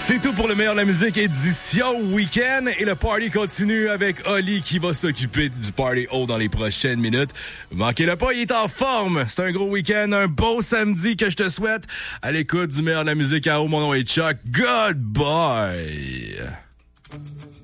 C'est tout pour le meilleur de la musique édition week-end et le party continue avec Oli qui va s'occuper du party haut dans les prochaines minutes. Manquez-le pas, il est en forme. C'est un gros week-end, un beau samedi que je te souhaite. À l'écoute du meilleur de la musique à haut, mon nom est Chuck. Goodbye!